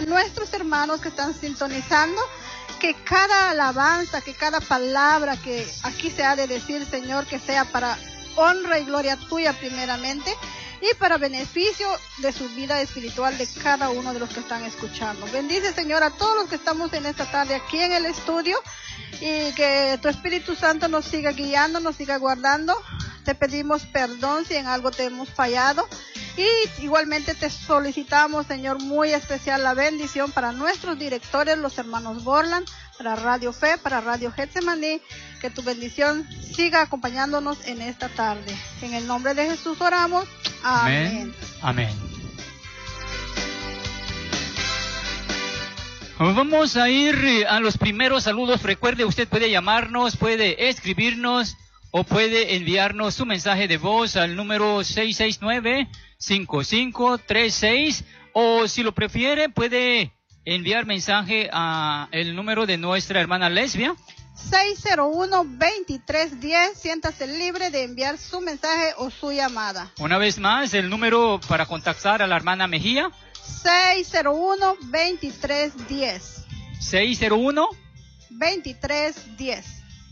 a nuestros hermanos que están sintonizando, que cada alabanza, que cada palabra que aquí se ha de decir, Señor, que sea para honra y gloria tuya primeramente y para beneficio de su vida espiritual de cada uno de los que están escuchando. Bendice, Señor, a todos los que estamos en esta tarde aquí en el estudio y que tu Espíritu Santo nos siga guiando, nos siga guardando. Te pedimos perdón si en algo te hemos fallado y igualmente te solicitamos, Señor, muy especial la bendición para nuestros directores, los hermanos Borland, para Radio Fe, para Radio Getsemaní, que tu bendición siga acompañándonos en esta tarde. En el nombre de Jesús oramos. Amén. Amén. Vamos a ir a los primeros saludos. Recuerde, usted puede llamarnos, puede escribirnos o puede enviarnos su mensaje de voz al número 669-5536, o si lo prefiere puede enviar mensaje a el número de nuestra hermana Lesbia 601-2310. Siéntase libre de enviar su mensaje o su llamada. Una vez más, el número para contactar a la hermana Mejía 601-2310. 601-2310.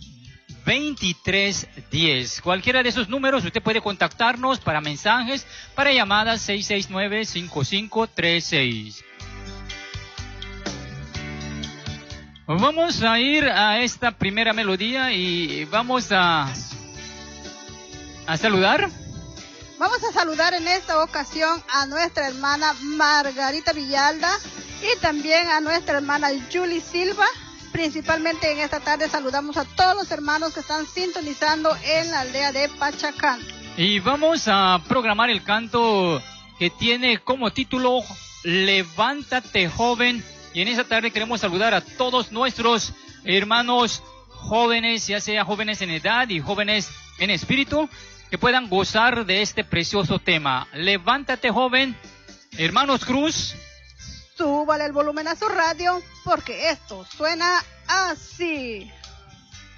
2310. Cualquiera de esos números usted puede contactarnos para mensajes, para llamadas 669-5536. Vamos a ir a esta primera melodía y vamos a saludar. Vamos a saludar en esta ocasión a nuestra hermana Margarita Villalda y también a nuestra hermana Julie Silva. Principalmente en esta tarde saludamos a todos los hermanos que están sintonizando en la aldea de Pachacán. Y vamos a programar el canto que tiene como título Levántate, joven. Y en esta tarde queremos saludar a todos nuestros hermanos jóvenes, ya sea jóvenes en edad y jóvenes en espíritu, que puedan gozar de este precioso tema. Levántate, joven. Hermanos Cruz, súbale el volumen a su radio, porque esto suena así.